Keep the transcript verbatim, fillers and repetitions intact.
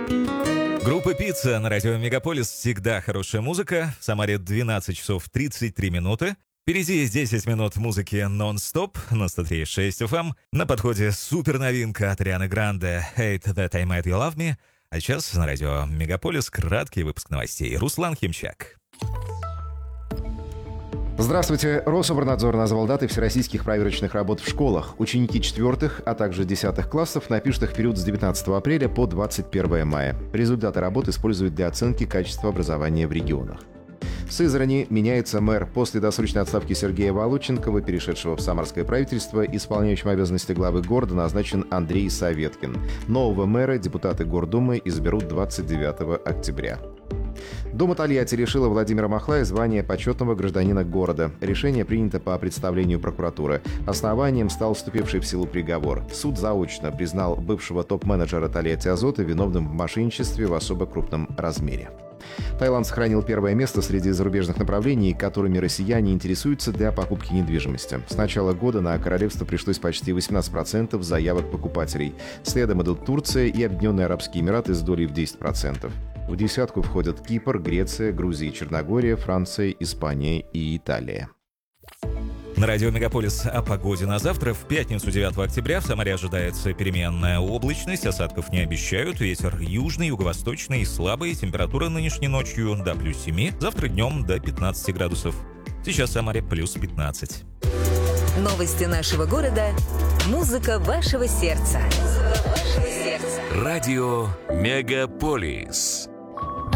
Группа «Пицца» на радио «Мегаполис». Всегда хорошая музыка. В Самаре двенадцать часов тридцать три минуты. Впереди десять минут музыки нон-стоп на сто три и шесть эф эм. На подходе супер новинка от Арианы Гранде «Hate That I Made You Love Me». А сейчас на радио «Мегаполис» краткий выпуск новостей. Руслан Химчак. Здравствуйте. Рособорнадзор назвал даты всероссийских проверочных работ в школах. Ученики четвертых, а также десятых классов напишут их в период с девятнадцатого апреля по двадцать первое мая. Результаты работ используют для оценки качества образования в регионах. В Сызрани меняется мэр. После досрочной отставки Сергея Володченкова, перешедшего в самарское правительство, исполняющим обязанности главы города назначен Андрей Советкин. Нового мэра депутаты Гордумы изберут двадцать девятого октября. Дума Тольятти лишила Владимира Махлая звания почетного гражданина города. Решение принято по представлению прокуратуры. Основанием стал вступивший в силу приговор. Суд заочно признал бывшего топ-менеджера Тольятти Азота виновным в мошенничестве в особо крупном размере. Таиланд сохранил первое место среди зарубежных направлений, которыми россияне интересуются для покупки недвижимости. С начала года на королевство пришлось почти восемнадцать процентов заявок покупателей. Следом идут Турция и Объединенные Арабские Эмираты с долей в десять процентов. В десятку входят Кипр, Греция, Грузия и Черногория, Франция, Испания и Италия. На радио «Мегаполис» о погоде на завтра. В пятницу девятого октября в Самаре ожидается переменная облачность. Осадков не обещают. Ветер южный, юго-восточный, слабый. Температура нынешней ночью до плюс семи. Завтра днем до пятнадцати градусов. Сейчас в Самаре плюс пятнадцать. Новости нашего города. Музыка вашего сердца. Музыка вашего сердца. Радио «Мегаполис».